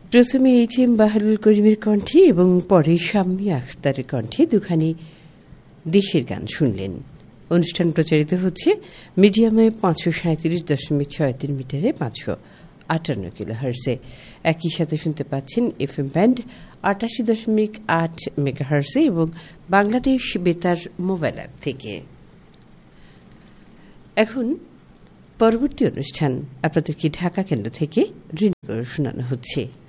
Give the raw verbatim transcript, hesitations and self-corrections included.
প্রথমে H M Baharul করিমের কণ্ঠে এবং পরে শাম্মী আখতারের কণ্ঠে দুখানি দেশের গান শুনলেন। অনুষ্ঠান প্রচারিত হচ্ছে মিডিয়ামে পাঁচশো সাঁত্রিশ দশমিক ছয় তিন মিটারে পাঁচশো আটান্ন কিলো হার্সে। একই সাথে শুনতে পাচ্ছেন এফ এম ব্যান্ড আটাশি দশমিক আট মেগা হার্সে এবং বাংলাদেশ বেতার মোবাইল অ্যাপ থেকে। এখন পরবর্তী অনুষ্ঠান আপনাদেরকে ঢাকা কেন্দ্র থেকে রিলে করে শোনানো হচ্ছে।